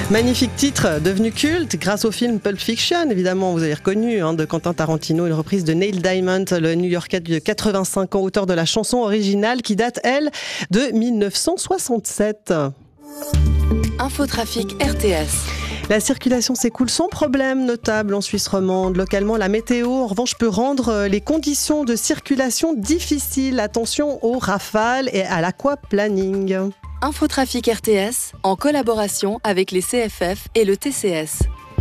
Magnifique titre, devenu culte grâce au film Pulp Fiction, évidemment, vous avez reconnu, de Quentin Tarantino, une reprise de Neil Diamond, le New-Yorkais de 85 ans, auteur de la chanson originale qui date, elle, de 1967. Infotrafic RTS. La circulation s'écoule sans problème notable en Suisse romande. Localement, la météo, en revanche, peut rendre les conditions de circulation difficiles. Attention aux rafales et à l'aquaplaning. Infotrafic RTS, en collaboration avec les CFF et le TCS.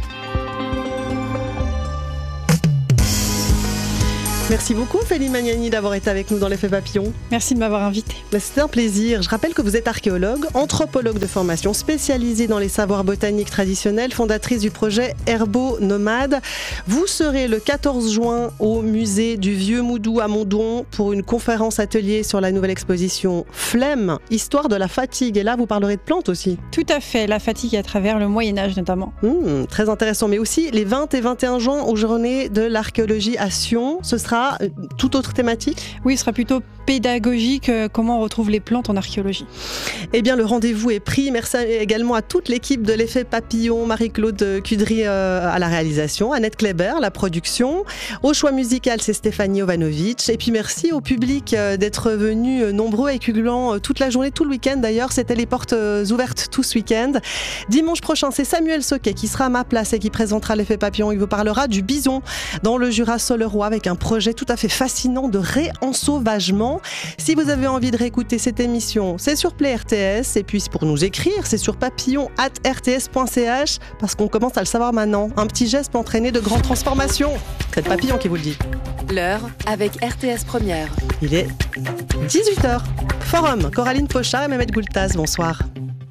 Merci beaucoup Ophélie Magnani d'avoir été avec nous dans l'Effet Papillon. Merci de m'avoir invitée. C'était un plaisir. Je rappelle que vous êtes archéologue, anthropologue de formation, spécialisée dans les savoirs botaniques traditionnels, fondatrice du projet Herbo Nomade. Vous serez le 14 juin au musée du Vieux Moudou à Mondon pour une conférence atelier sur la nouvelle exposition Flemme, histoire de la fatigue. Et là, vous parlerez de plantes aussi. Tout à fait, la fatigue à travers le Moyen-Âge notamment. Très intéressant. Mais aussi les 20 et 21 juin aux Journées de l'archéologie à Sion. Ce sera toute autre thématique ? Oui, ce sera plutôt pédagogique, comment on retrouve les plantes en archéologie. Eh bien, le rendez-vous est pris. Merci également à toute l'équipe de l'Effet Papillon, Marie-Claude Cudry à la réalisation, Annette Kléber, la production. Au choix musical, c'est Stéphanie Ovanovic. Et puis merci au public d'être venu nombreux et cugulant toute la journée, tout le week-end d'ailleurs. C'était les portes ouvertes tout ce week-end. Dimanche prochain, c'est Samuel Soquet qui sera à ma place et qui présentera l'Effet Papillon. Il vous parlera du bison dans le Jura solerois avec un projet tout à fait fascinant de réensauvagement. Si vous avez envie de réécouter cette émission, c'est sur Play RTS. Et puis pour nous écrire, c'est sur papillon@rts.ch parce qu'on commence à le savoir maintenant. Un petit geste peut entraîner de grandes transformations. C'est le Papillon qui vous le dit. L'heure avec RTS Première. Il est 18h. Forum, Coraline Pochard et Mehmet Goultaz, bonsoir.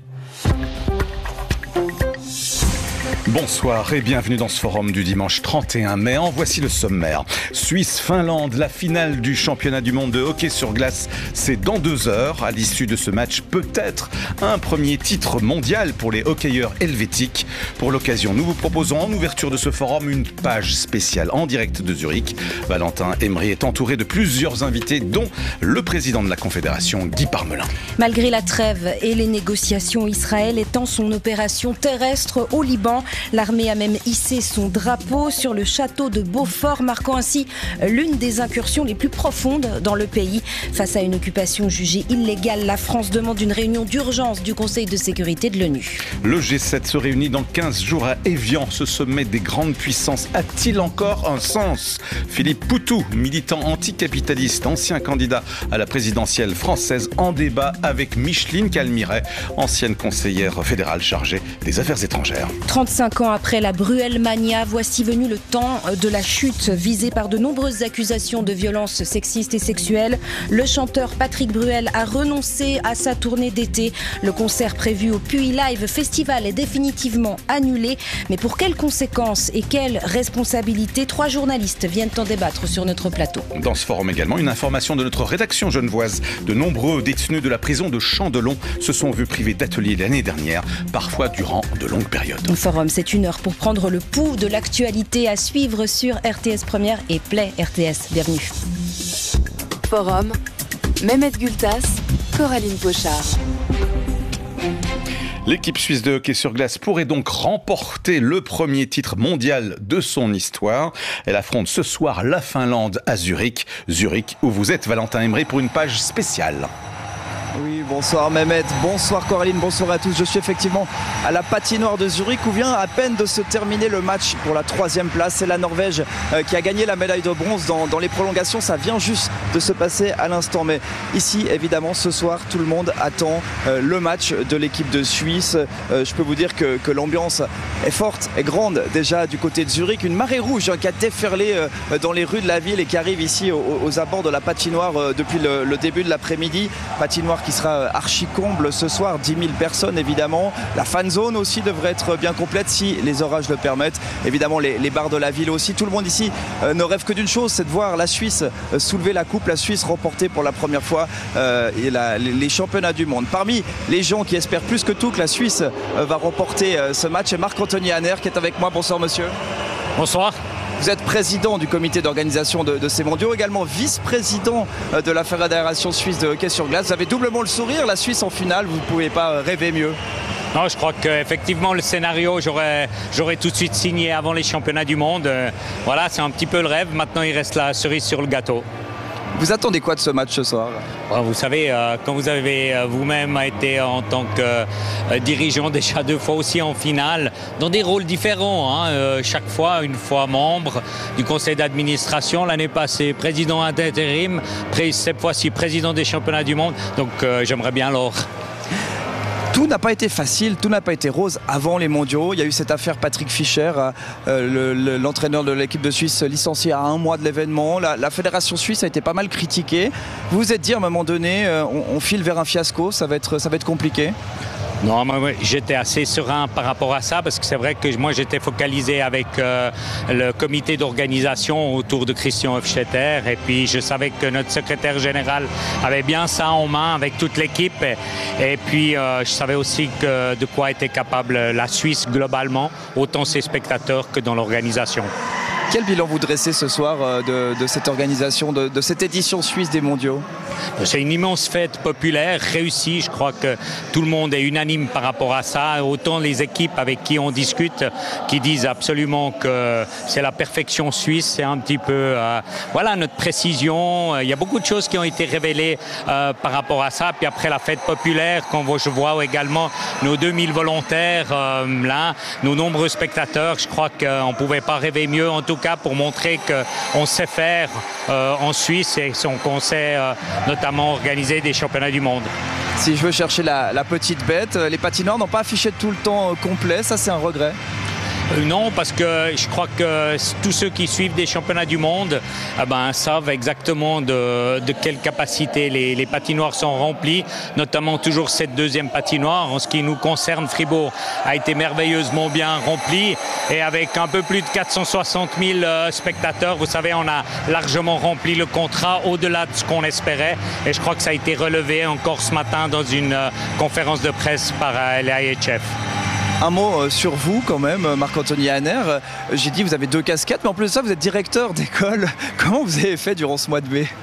Bonsoir et bienvenue dans ce forum du dimanche 31 mai. En voici le sommaire. Suisse-Finlande, la finale du championnat du monde de hockey sur glace, c'est dans 2 heures. À l'issue de ce match, peut-être un premier titre mondial pour les hockeyeurs helvétiques. Pour l'occasion, nous vous proposons en ouverture de ce forum une page spéciale en direct de Zurich. Valentin Emery est entouré de plusieurs invités, dont le président de la Confédération, Guy Parmelin. Malgré la trêve et les négociations, Israël étend son opération terrestre au Liban. L'armée a même hissé son drapeau sur le château de Beaufort, marquant ainsi l'une des incursions les plus profondes dans le pays. Face à une occupation jugée illégale, la France demande une réunion d'urgence du Conseil de sécurité de l'ONU. Le G7 se réunit dans 15 jours à Évian. Ce sommet des grandes puissances a-t-il encore un sens ? Philippe Poutou, militant anticapitaliste, ancien candidat à la présidentielle française, en débat avec Micheline Calmiret, ancienne conseillère fédérale chargée des affaires étrangères. 35 ans après la Bruelmania, voici venu le temps de la chute. Visé par de nombreuses accusations de violences sexistes et sexuelles, le chanteur Patrick Bruel a renoncé à sa tournée d'été. Le concert prévu au Puy Live Festival est définitivement annulé. Mais pour quelles conséquences et quelles responsabilités ? 3 journalistes viennent en débattre sur notre plateau. Dans ce forum également, une information de notre rédaction genevoise. De nombreux détenus de la prison de Chandelon se sont vus privés d'ateliers l'année dernière, parfois durant de longues périodes. Au forum, c'est 1 heure pour prendre le pouls de l'actualité à suivre sur RTS Première et Play RTS. Bienvenue. Forum, Mehmet Goultaz, Coraline Pochard. L'équipe suisse de hockey sur glace pourrait donc remporter le premier titre mondial de son histoire. Elle affronte ce soir la Finlande à Zurich. Zurich, où vous êtes, Valentin Emery, pour une page spéciale. Oui, bonsoir Mehmet, bonsoir Coraline, bonsoir à tous. Je suis effectivement à la patinoire de Zurich où vient à peine de se terminer le match pour la 3e place. C'est la Norvège qui a gagné la médaille de bronze dans les prolongations. Ça vient juste de se passer à l'instant. Mais ici, évidemment, ce soir, tout le monde attend le match de l'équipe de Suisse. Je peux vous dire que l'ambiance est forte, est grande déjà du côté de Zurich. Une marée rouge qui a déferlé dans les rues de la ville et qui arrive ici aux abords de la patinoire depuis le début de l'après-midi. Patinoire qui sera archi comble ce soir, 10 000 personnes évidemment. La fan zone aussi devrait être bien complète si les orages le permettent. Évidemment les bars de la ville aussi. Tout le monde ici ne rêve que d'une chose, c'est de voir la Suisse soulever la coupe, la Suisse remporter pour la première fois les championnats du monde. Parmi les gens qui espèrent plus que tout que la Suisse va remporter ce match, c'est Marc-Anthony Hanner qui est avec moi. Bonsoir monsieur. Bonsoir. Vous êtes président du comité d'organisation de ces mondiaux, également vice-président de la Fédération suisse de hockey sur glace. Vous avez doublement le sourire, la Suisse en finale, vous ne pouvez pas rêver mieux. Non, je crois qu'effectivement le scénario, j'aurais tout de suite signé avant les championnats du monde. Voilà, c'est un petit peu le rêve. Maintenant, il reste la cerise sur le gâteau. Vous attendez quoi de ce match ce soir? Vous savez, quand vous avez vous-même été en tant que dirigeant déjà 2 fois aussi en finale, dans des rôles différents, chaque fois, une fois membre du conseil d'administration, l'année passée président intérim, cette fois-ci président des championnats du monde, donc j'aimerais bien l'or. Tout n'a pas été facile, tout n'a pas été rose avant les mondiaux. Il y a eu cette affaire Patrick Fischer, l'entraîneur de l'équipe de Suisse licencié à 1 mois de l'événement. La fédération suisse a été pas mal critiquée. Vous vous êtes dit à un moment donné, on file vers un fiasco, ça va être compliqué? Non, moi, j'étais assez serein par rapport à ça parce que c'est vrai que moi j'étais focalisé avec le comité d'organisation autour de Christian Hofstetter et puis je savais que notre secrétaire général avait bien ça en main avec toute l'équipe et puis je savais aussi de quoi était capable la Suisse globalement, autant ses spectateurs que dans l'organisation. Quel bilan vous dressez ce soir de cette organisation, de cette édition suisse des mondiaux? C'est une immense fête populaire, réussie. Je crois que tout le monde est unanime par rapport à ça. Autant les équipes avec qui on discute, qui disent absolument que c'est la perfection suisse. C'est un petit peu voilà, notre précision. Il y a beaucoup de choses qui ont été révélées par rapport à ça. Puis après la fête populaire, quand je vois également nos 2000 volontaires, là, nos nombreux spectateurs, je crois qu'on ne pouvait pas rêver mieux, en tout cas pour montrer qu'on sait faire en Suisse et qu'on sait notamment organiser des championnats du monde. Si je veux chercher la petite bête, les patinoires n'ont pas affiché tout le temps complet, ça c'est un regret? Non, parce que je crois que tous ceux qui suivent des championnats du monde savent exactement de quelle capacité les patinoires sont remplies, notamment toujours cette deuxième patinoire. En ce qui nous concerne, Fribourg a été merveilleusement bien remplie et avec un peu plus de 460 000 spectateurs, vous savez, on a largement rempli le contrat au-delà de ce qu'on espérait et je crois que ça a été relevé encore ce matin dans une conférence de presse par l'IHF. Un mot sur vous quand même, Marc-Anthony Hanner. J'ai dit vous avez 2 casquettes, mais en plus de ça vous êtes directeur d'école. Comment vous avez fait durant ce mois de mai?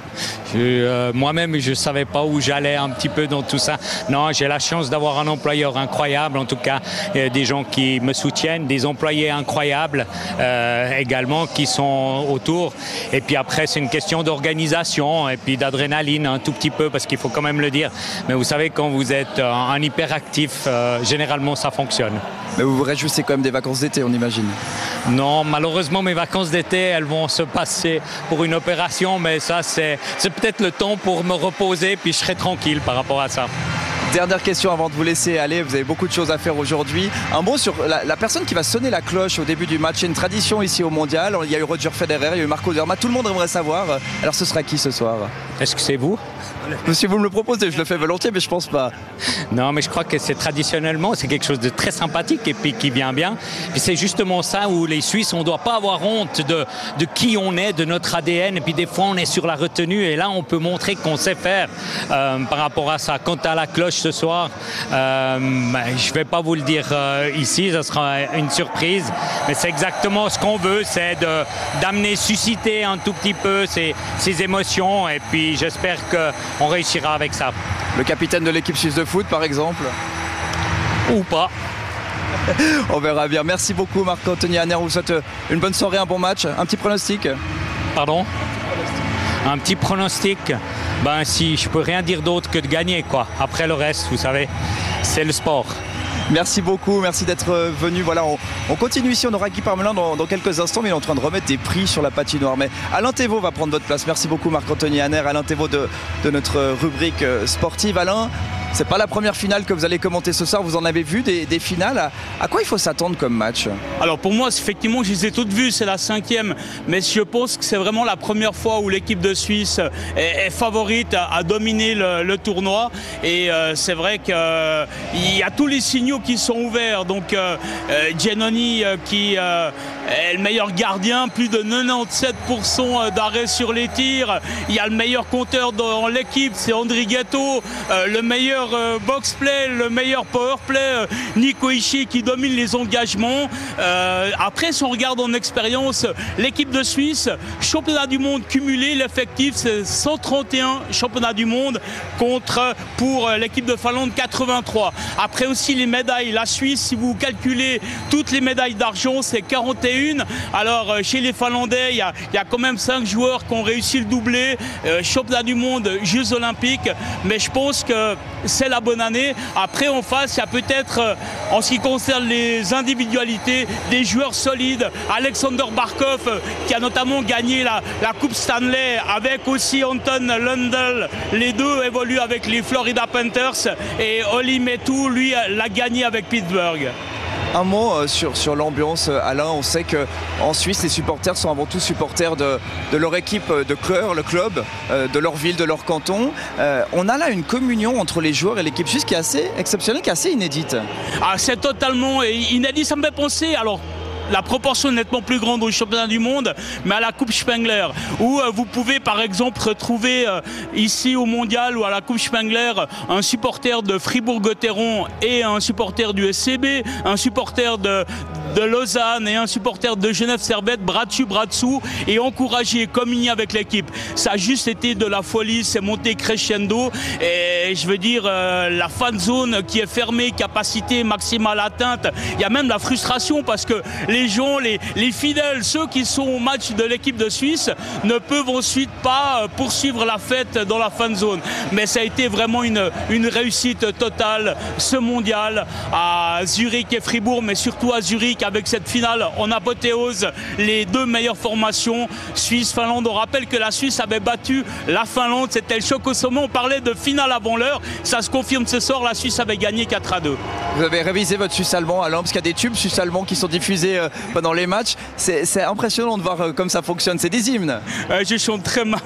Moi-même, je ne savais pas où j'allais un petit peu dans tout ça. Non, j'ai la chance d'avoir un employeur incroyable, en tout cas des gens qui me soutiennent, des employés incroyables également qui sont autour. Et puis après, c'est une question d'organisation et puis d'adrénaline un tout petit peu parce qu'il faut quand même le dire. Mais vous savez, quand vous êtes un hyperactif, généralement ça fonctionne. Mais vous vous réjouissez quand même des vacances d'été, on imagine? Non, malheureusement, mes vacances d'été, elles vont se passer pour une opération, mais ça, c'est peut-être le temps pour me reposer, puis je serai tranquille par rapport à ça. Dernière question avant de vous laisser aller, vous avez beaucoup de choses à faire aujourd'hui. Un mot sur la personne qui va sonner la cloche au début du match. C'est une tradition ici au Mondial, il y a eu Roger Federer, il y a eu Marco Zerma, tout le monde aimerait savoir. Alors ce sera qui ce soir? Est-ce que c'est vous? Si vous me le proposez, je le fais volontiers, mais je pense pas. Non, mais je crois que c'est traditionnellement, c'est quelque chose de très sympathique et puis qui vient bien. Et c'est justement ça où les Suisses, on ne doit pas avoir honte de qui on est, de notre ADN. Et puis des fois, on est sur la retenue et là, on peut montrer qu'on sait faire par rapport à ça. Quant à la cloche ce soir, je ne vais pas vous le dire ici, ça sera une surprise. Mais c'est exactement ce qu'on veut, c'est d'amener, susciter un tout petit peu ces émotions. Et puis j'espère qu'on réussira avec ça. Le capitaine de l'équipe suisse de foot, par exemple? Ou pas. On verra bien. Merci beaucoup, Marc-Anthony Hanner. On vous souhaite une bonne soirée, un bon match. Un petit pronostic? Pardon? Un petit pronostic? Si je peux rien dire d'autre que de gagner, quoi. Après le reste, vous savez, c'est le sport. Merci beaucoup, merci d'être venu. Voilà, on continue ici, on aura Guy Parmelin dans quelques instants, mais il est en train de remettre des prix sur la patinoire. Mais Alain Thévault va prendre votre place. Merci beaucoup Marc-Anthony Hanner, Alain Thévault de notre rubrique sportive. Alain, c'est pas la première finale que vous allez commenter ce soir, vous en avez vu des finales. À quoi il faut s'attendre comme match? Alors pour moi, effectivement, je les ai toutes vues, c'est la 5e, mais je pense que c'est vraiment la première fois où l'équipe de Suisse est favorite à dominer le tournoi. Et c'est vrai qu'il y a tous les signaux qui sont ouverts. Donc Giannoni qui est le meilleur gardien, plus de 97% d'arrêt sur les tirs. Il y a le meilleur compteur dans l'équipe, c'est André Gatto, le meilleur meilleur box-play, le meilleur power-play, Nico Ishii qui domine les engagements. Après, si on regarde en expérience, l'équipe de Suisse, championnat du monde cumulé, l'effectif c'est 131 championnats du monde pour l'équipe de Finlande 83. Après aussi les médailles, la Suisse, si vous calculez toutes les médailles d'argent, c'est 41. Alors chez les Finlandais, il y a quand même 5 joueurs qui ont réussi le doublé, championnat du monde, Jeux olympiques, mais je pense que c'est la bonne année. Après en face, il y a peut-être, en ce qui concerne les individualités, des joueurs solides. Alexander Barkov qui a notamment gagné la Coupe Stanley avec aussi Anton Lundell. Les deux évoluent avec les Florida Panthers et Olli Mehto, lui, l'a gagné avec Pittsburgh. Un mot sur l'ambiance, Alain. On sait qu'en Suisse, les supporters sont avant tout supporters de leur équipe de cœur, le club, de leur ville, de leur canton. On a là une communion entre les joueurs et l'équipe suisse qui est assez exceptionnelle, qui est assez inédite. C'est totalement inédit. Ça me fait penser, alors, la proportion est nettement plus grande au championnat du monde, mais à la Coupe Spengler, où vous pouvez par exemple retrouver ici au mondial ou à la Coupe Spengler un supporter de Fribourg-Gotteron et un supporter du SCB, un supporter de Lausanne et un supporter de Genève-Servette, bras dessus, bras dessous, et encourager, communier avec l'équipe. Ça a juste été de la folie, c'est monté crescendo, et je veux dire, la fan zone qui est fermée, capacité maximale atteinte, il y a même la frustration parce que les gens, les fidèles, ceux qui sont au match de l'équipe de Suisse ne peuvent ensuite pas poursuivre la fête dans la fan zone. Mais ça a été vraiment une réussite totale, ce mondial à Zurich et Fribourg, mais surtout à Zurich avec cette finale en apothéose, les deux meilleures formations, Suisse-Finlande. On rappelle que la Suisse avait battu la Finlande, c'était le choc au sommet, on parlait de finale avant l'heure, ça se confirme ce soir, la Suisse avait gagné 4-2. Vous avez révisé votre suisse-allemand, Alain, parce qu'il y a des tubes suisse-allemands qui sont diffusés pendant les matchs. C'est impressionnant de voir comme ça fonctionne, c'est des hymnes. Je chante très mal,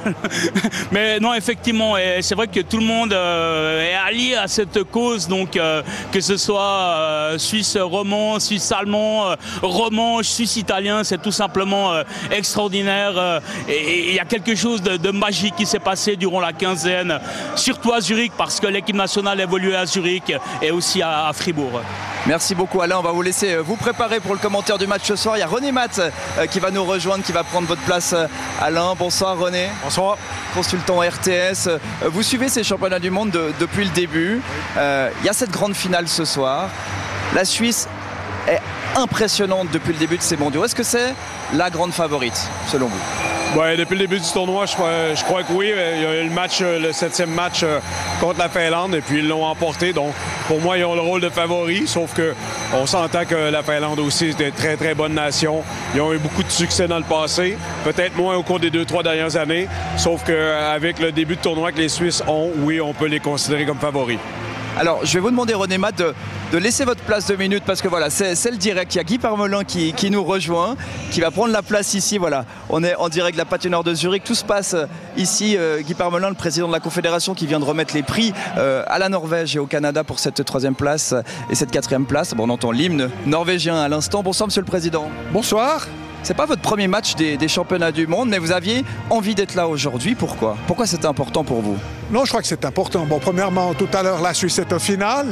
mais non, effectivement, c'est vrai que tout le monde est allié à cette cause, donc que ce soit suisse-roman, suisse-allemand, romanche, suisse-italien, c'est tout simplement extraordinaire. Et il y a quelque chose de magique qui s'est passé durant la quinzaine, surtout à Zurich, parce que l'équipe nationale évoluait à Zurich et aussi à Fribourg. Merci beaucoup, Alain. On va vous laisser vous préparer pour le commentaire du match ce soir. Il y a René Matt qui va nous rejoindre, qui va prendre votre place. Alain, bonsoir René. Bonsoir. Consultant RTS. Vous suivez ces championnats du monde depuis le début. Il y a cette grande finale ce soir. La Suisse est impressionnante depuis le début de ces mondiaux. Est-ce que c'est la grande favorite, selon vous? Ouais, depuis le début du tournoi, je crois que oui. Il y a eu le 7e match contre la Finlande et puis ils l'ont emporté. Donc, pour moi, ils ont le rôle de favori, sauf qu'on s'entend que la Finlande aussi est une très, très bonne nation. Ils ont eu beaucoup de succès dans le passé, peut-être moins au cours des 2-3 dernières années, sauf qu'avec le début de tournoi que les Suisses ont, oui, on peut les considérer comme favoris. Alors, je vais vous demander, René Matt, de laisser votre place 2 minutes parce que voilà, c'est le direct. Il y a Guy Parmelin qui nous rejoint, qui va prendre la place ici. Voilà, on est en direct de la patinoire de Zurich. Tout se passe ici. Guy Parmelin, le président de la Confédération, qui vient de remettre les prix à la Norvège et au Canada pour cette 3e place et cette 4e place. Bon, on entend l'hymne norvégien à l'instant. Bonsoir, Monsieur le Président. Bonsoir. C'est pas votre premier match des championnats du monde, mais vous aviez envie d'être là aujourd'hui. Pourquoi c'était important pour vous? Non, je crois que c'est important. Bon, premièrement, tout à l'heure, la Suisse est au final.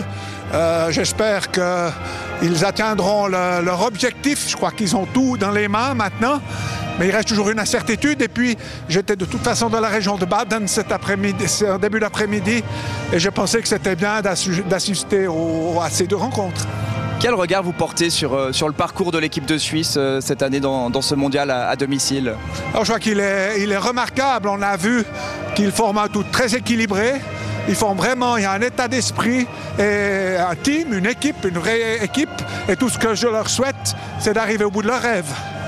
J'espère qu'ils atteindront leur objectif. Je crois qu'ils ont tout dans les mains maintenant. Mais il reste toujours une incertitude. Et puis, j'étais de toute façon dans la région de Baden cet après-midi, en début d'après-midi. Et je pensais que c'était bien d'assister à ces 2 rencontres. Quel regard vous portez sur le parcours de l'équipe de Suisse cette année dans ce mondial à domicile? Alors, je crois qu'il est remarquable. On a vu qu'il forme un tout très équilibré. Il y a un état d'esprit et un team, une équipe, une vraie équipe. Et tout ce que je leur souhaite, c'est d'arriver au bout de leur rêve.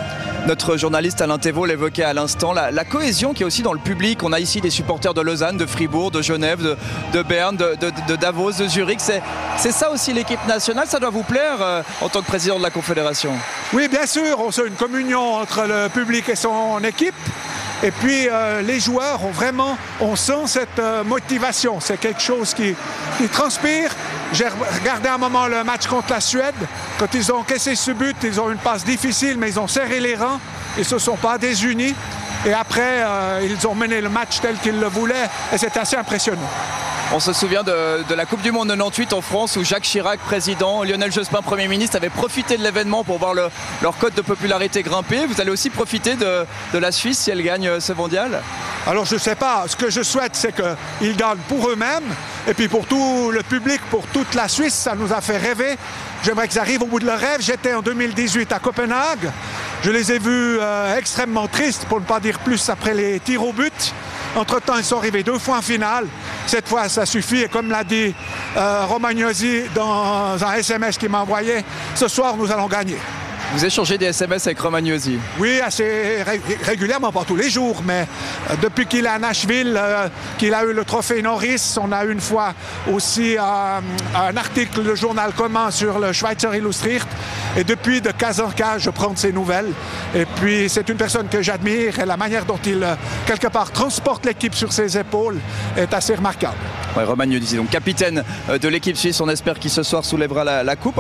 Notre journaliste Alain Thévault l'évoquait à l'instant, la cohésion qui est aussi dans le public. On a ici des supporters de Lausanne, de Fribourg, de Genève, de Berne, de Davos, de Zurich. C'est ça aussi l'équipe nationale, ça doit vous plaire en tant que président de la Confédération? Oui, bien sûr, on sent une communion entre le public et son équipe. Et puis les joueurs on sent cette motivation. C'est quelque chose qui transpire. J'ai regardé un moment le match contre la Suède. Quand ils ont encaissé ce but, ils ont une passe difficile, mais ils ont serré les rangs. Ils ne se sont pas désunis. Et après, ils ont mené le match tel qu'ils le voulaient. Et c'est assez impressionnant. On se souvient de la Coupe du Monde 98 en France où Jacques Chirac, président, Lionel Jospin, Premier ministre, avaient profité de l'événement pour voir leur cote de popularité grimper. Vous allez aussi profiter de la Suisse si elle gagne ce mondial? Alors je ne sais pas, ce que je souhaite c'est qu'ils gagnent pour eux-mêmes et puis pour tout le public, pour toute la Suisse, ça nous a fait rêver. J'aimerais qu'ils arrivent au bout de leur rêve. J'étais en 2018 à Copenhague, je les ai vus extrêmement tristes, pour ne pas dire plus, après les tirs au but. Entre-temps, ils sont arrivés 2 fois en finale. Cette fois, ça suffit. Et comme l'a dit Romagnosi dans un SMS qu'il m'a envoyé, ce soir, nous allons gagner. Vous échangez des SMS avec Romagnosi? Oui, assez régulièrement, pas tous les jours, mais depuis qu'il est à Nashville, qu'il a eu le trophée Norris, on a une fois aussi un article de journal commun sur le Schweizer Illustriert. Et depuis de cas en cas, je prends de ses nouvelles. Et puis, c'est une personne que j'admire et la manière dont il, quelque part, transporte l'équipe sur ses épaules est assez remarquable. Ouais, Romagnosi, donc capitaine de l'équipe suisse, on espère qu'il ce soir soulèvera la coupe.